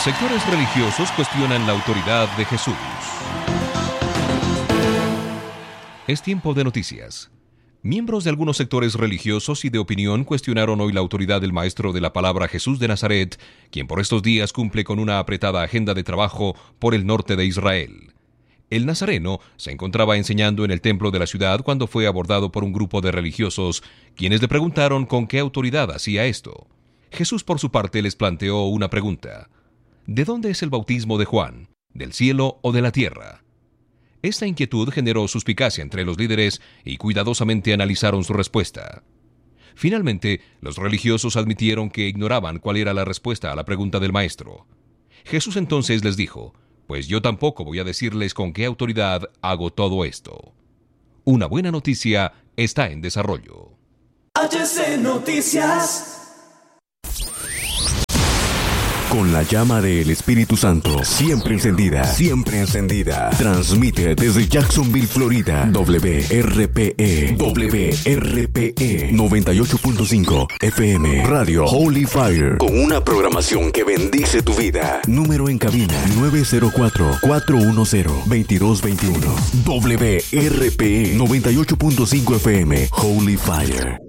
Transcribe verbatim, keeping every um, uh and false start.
Sectores religiosos cuestionan la autoridad de Jesús. Es tiempo de noticias. Miembros de algunos sectores religiosos y de opinión cuestionaron hoy la autoridad del maestro de la palabra Jesús de Nazaret, quien por estos días cumple con una apretada agenda de trabajo por el norte de Israel. El nazareno se encontraba enseñando en el templo de la ciudad cuando fue abordado por un grupo de religiosos, quienes le preguntaron con qué autoridad hacía esto. Jesús, por su parte, les planteó una pregunta. ¿De dónde es el bautismo de Juan? ¿Del cielo o de la tierra? Esta inquietud generó suspicacia entre los líderes y cuidadosamente analizaron su respuesta. Finalmente, los religiosos admitieron que ignoraban cuál era la respuesta a la pregunta del maestro. Jesús entonces les dijo, pues yo tampoco voy a decirles con qué autoridad hago todo esto. Una buena noticia está en desarrollo. H C Noticias. Con la llama del Espíritu Santo siempre encendida, siempre encendida. Transmite desde Jacksonville, Florida, W R P E, W R P E noventa y ocho punto cinco F M, Radio Holy Fire, con una programación que bendice tu vida. Número en cabina nueve cero cuatro, cuatro uno cero, dos dos dos uno. W R P E noventa y ocho punto cinco F M, Holy Fire.